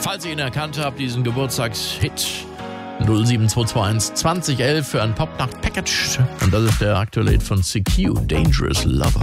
Falls ihr ihn erkannt habt, diesen Geburtstagshit 07221 2011 für ein Popnacht-Package. Und das ist der aktuelle Hit von CQ, Dangerous Lover.